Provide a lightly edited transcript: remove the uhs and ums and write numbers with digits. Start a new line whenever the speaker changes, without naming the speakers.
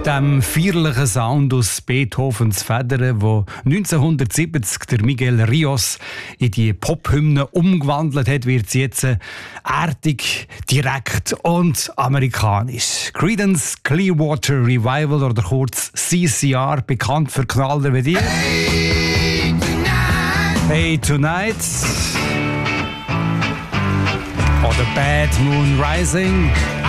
mit dem feierlichen Sound aus Beethovens Federn, wo 1970 der Miguel Rios in die Pop-Hymne umgewandelt hat, wird sie jetzt erdig, direkt und amerikanisch. Creedence Clearwater Revival oder kurz CCR, bekannt für Knaller wie die. Hey Tonight. Oder Bad Moon Rising.